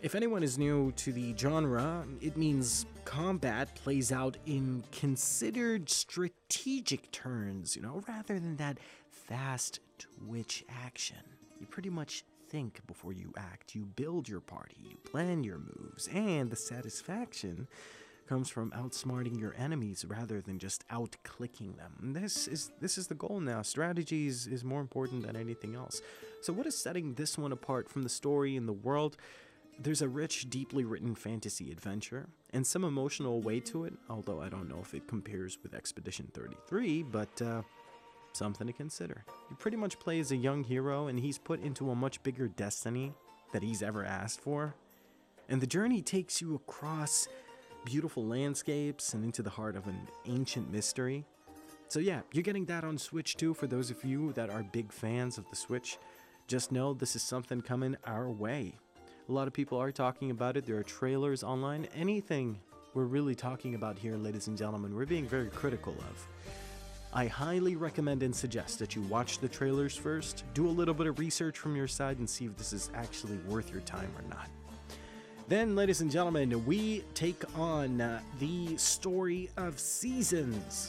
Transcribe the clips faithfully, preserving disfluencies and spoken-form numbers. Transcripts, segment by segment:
If anyone is new to the genre, it means combat plays out in considered strategic turns, you know, rather than that fast twitch action. You pretty much think before you act, you build your party, you plan your moves, and the satisfaction comes from outsmarting your enemies rather than just out-clicking them. This is this is the goal now. Strategy is, is more important than anything else. So what is setting this one apart from the story and the world? There's a rich, deeply written fantasy adventure, and some emotional weight to it, although I don't know if it compares with Expedition thirty-three, but uh, something to consider. You pretty much play as a young hero, and he's put into a much bigger destiny that he's ever asked for. And the journey takes you across beautiful landscapes and into the heart of an ancient mystery. So yeah, you're getting that on Switch too. For those of you that are big fans of the Switch, just know this is something coming our way. A lot of people are talking about it. There are trailers online. Anything we're really talking about here, ladies and gentlemen, we're being very critical of. I highly recommend and suggest that you watch the trailers first, do a little bit of research from your side, and see if this is actually worth your time or not. Then, ladies and gentlemen, we take on uh, the story of Seasons,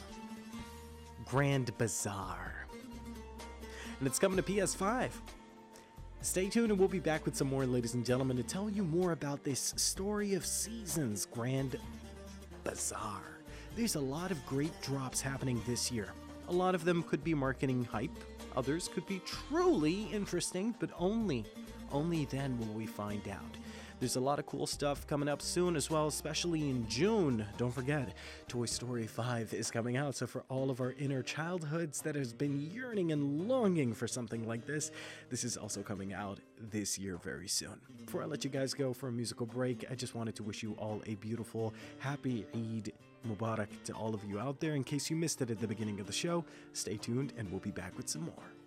Grand Bazaar. And it's coming to P S five. Stay tuned and we'll be back with some more, ladies and gentlemen, to tell you more about this story of Seasons, Grand Bazaar. There's a lot of great drops happening this year. A lot of them could be marketing hype. Others could be truly interesting, but only, only then will we find out. There's a lot of cool stuff coming up soon as well, especially in June. Don't forget, Toy Story five is coming out, so for all of our inner childhoods that has been yearning and longing for something like this, this is also coming out this year very soon. Before I let you guys go for a musical break, I just wanted to wish you all a beautiful, happy Eid Mubarak to all of you out there. In case you missed it at the beginning of the show, stay tuned and we'll be back with some more.